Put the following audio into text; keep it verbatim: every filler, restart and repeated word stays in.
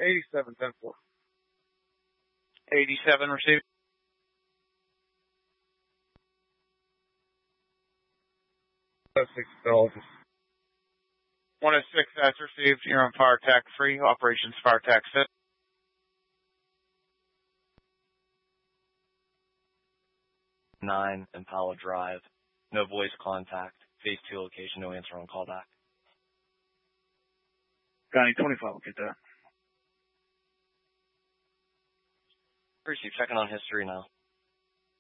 eighty-seven ten four. eighty-seven received. one oh six Philadelphia. one oh six, that's received. You're on Fire Tac three, Operations Fire Tac six. nine, Impala Drive. No voice contact. Phase two location, no answer on callback. County twenty-five, will get that. Receive, checking on history now.